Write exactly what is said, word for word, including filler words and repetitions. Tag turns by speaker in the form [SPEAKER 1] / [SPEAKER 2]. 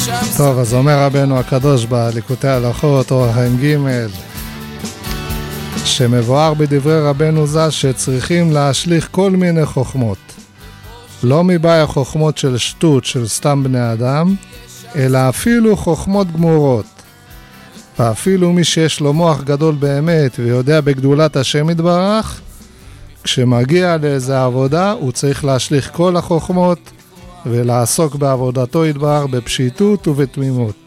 [SPEAKER 1] טוב, אז אומר רבנו הקדוש בליקוטי הלכות אורח חיים ג' שמבואר בדברי רבנו ז"ל שצריכים להשליך כל מיני חוכמות, לא מבאי החוכמות של שטות של סתם בני אדם, אלא אפילו חוכמות גמורות. ואפילו מי שיש לו מוח גדול באמת ויודע בגדולת השם יתברך, כשמגיע לאיזה עבודה הוא צריך להשליך כל החוכמות ולעסוק בעבודתו יתברך בפשיטות ובתמימות.